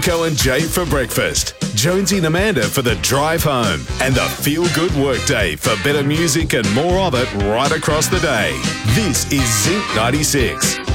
Rico and Jay for breakfast, Jonesy and Amanda for the drive home, and the feel-good workday for better music and more of it right across the day. This is Zinc 96.